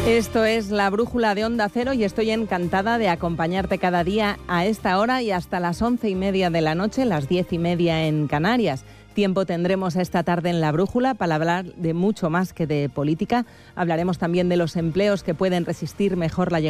Esto es La Brújula de Onda Cero y estoy encantada de acompañarte cada día a esta hora y hasta las 11:30 de la noche, las 10:30 en Canarias. Tiempo tendremos esta tarde en La Brújula para hablar de mucho más que de política. Hablaremos también de los empleos que pueden resistir mejor la llegada